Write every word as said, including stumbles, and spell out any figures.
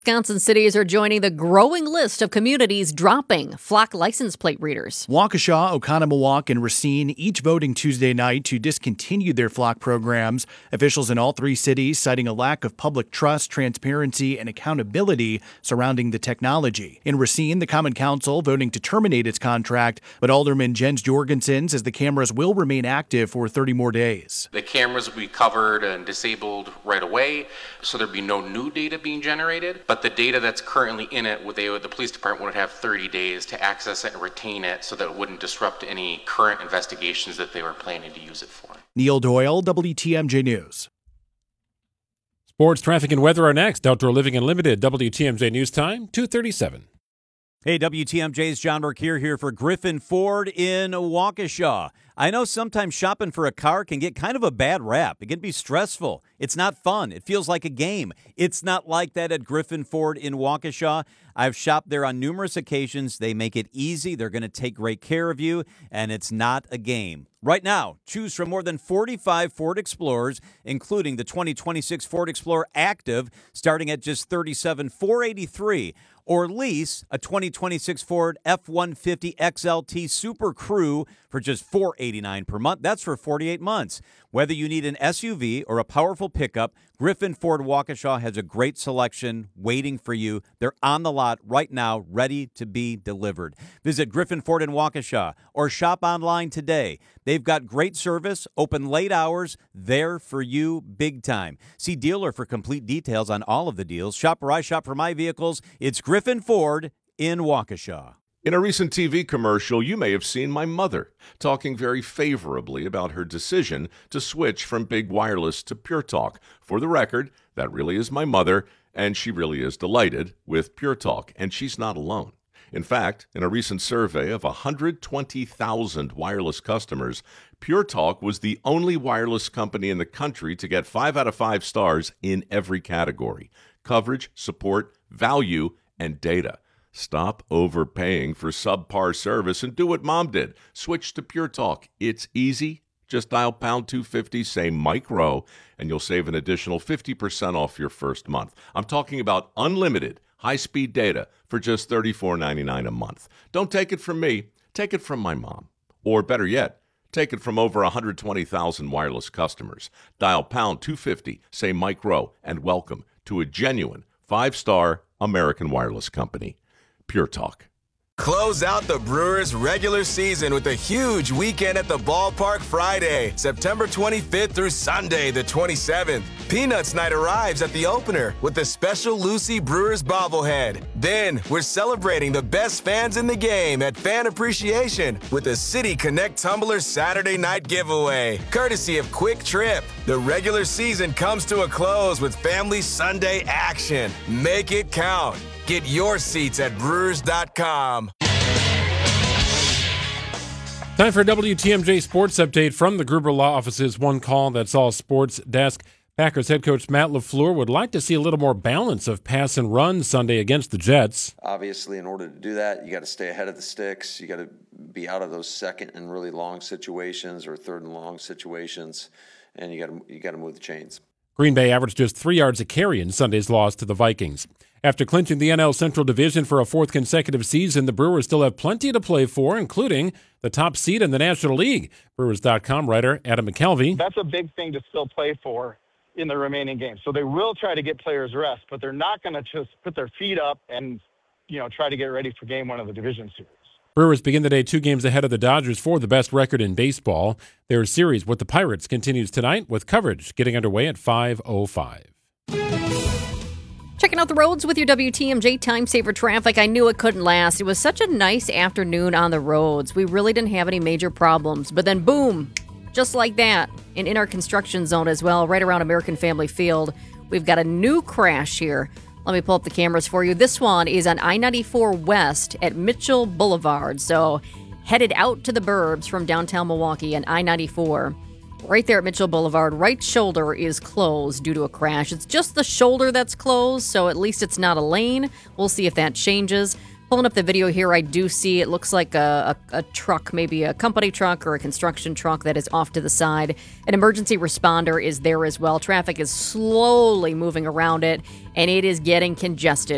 Wisconsin cities are joining the growing list of communities dropping flock license plate readers. Waukesha, Oconomowoc, and Racine each voting Tuesday night to discontinue their flock programs. Officials in all three cities citing a lack of public trust, transparency, and accountability surrounding the technology. In Racine, the Common Council voting to terminate its contract, but Alderman Jens Jorgensen says the cameras will remain active for thirty more days. The cameras will be covered and disabled right away, so there'd be no new data being generated. But the data that's currently in it, they, the police department would have thirty days to access it and retain it so that it wouldn't disrupt any current investigations that they were planning to use it for. Neil Doyle, W T M J News. Sports, traffic, and weather are next. Outdoor Living Unlimited, W T M J News Time, two thirty-seven. Hey, W T M J's John Mercure here for Griffin Ford in Waukesha. I know sometimes shopping for a car can get kind of a bad rap. It can be stressful. It's not fun. It feels like a game. It's not like that at Griffin Ford in Waukesha. I've shopped there on numerous occasions. They make it easy. They're going to take great care of you, and it's not a game. Right now, choose from more than forty-five Ford Explorers, including the twenty twenty-six Ford Explorer Active, starting at just thirty-seven thousand four hundred eighty-three dollars. Or lease a twenty twenty-six Ford F one fifty X L T Super Crew for just four hundred eighty-nine dollars per month. That's for forty-eight months. Whether you need an S U V or a powerful pickup, Griffin Ford Waukesha has a great selection waiting for you. They're on the lot right now, ready to be delivered. Visit Griffin Ford in Waukesha or shop online today. They've got great service, open late hours, there for you big time. See dealer for complete details on all of the deals. Shop where I shop for my vehicles. It's Griffin Ford in Waukesha. In a recent T V commercial, you may have seen my mother talking very favorably about her decision to switch from Big Wireless to Pure Talk. For the record, that really is my mother, and she really is delighted with Pure Talk, and she's not alone. In fact, in a recent survey of one hundred twenty thousand wireless customers, Pure Talk was the only wireless company in the country to get five out of five stars in every category: coverage, support, value, and data. Stop overpaying for subpar service and do what Mom did. Switch to Pure Talk. It's easy. Just dial pound two fifty, say Mike Rowe, and you'll save an additional fifty percent off your first month. I'm talking about unlimited high-speed data for just thirty-four ninety-nine a month. Don't take it from me. Take it from my mom. Or better yet, take it from over one hundred twenty thousand wireless customers. Dial pound two fifty, say Mike Rowe, and welcome to a genuine five-star American wireless company. Pure Talk. Close out the Brewers' regular season with a huge weekend at the ballpark Friday, September twenty-fifth through Sunday, the twenty-seventh. Peanuts Night arrives at the opener with the special Lucy Brewers bobblehead. Then, we're celebrating the best fans in the game at Fan Appreciation with the City Connect Tumbler Saturday night giveaway, courtesy of Quick Trip. The regular season comes to a close with Family Sunday action. Make it count. Get your seats at Brewers dot com. Time for a W T M J Sports Update from the Gruber Law Office's One Call, That's All Sports Desk. Packers head coach Matt LaFleur would like to see a little more balance of pass and run Sunday against the Jets. Obviously, in order to do that, you got to stay ahead of the sticks. You got to be out of those second and really long situations or third and long situations, and you got to you got to move the chains. Green Bay averaged just three yards a carry in Sunday's loss to the Vikings. After clinching the N L Central Division for a fourth consecutive season, the Brewers still have plenty to play for, including the top seed in the National League. Brewers dot com writer Adam McKelvey. That's a big thing to still play for in the remaining games. So they will try to get players rest, but they're not going to just put their feet up and, you know, try to get ready for game one of the division series. Brewers begin the day two games ahead of the Dodgers for the best record in baseball. Their series with the Pirates continues tonight with coverage getting underway at five oh five. Checking out the roads with your W T M J Time Saver traffic. I knew it couldn't last. It was such a nice afternoon on the roads. We really didn't have any major problems. But then, boom, just like that, and in our construction zone as well, right around American Family Field, we've got a new crash here. Let me pull up the cameras for you. This one is on I ninety-four West at Mitchell Boulevard. So headed out to the burbs from downtown Milwaukee and I ninety-four. Right there at Mitchell Boulevard, right shoulder is closed due to a crash. It's just the shoulder that's closed, so at least it's not a lane. We'll see if that changes. Pulling up the video here, I do see it looks like a, a, a truck, maybe a company truck or a construction truck that is off to the side. An emergency responder is there as well. Traffic is slowly moving around it, and it is getting congested.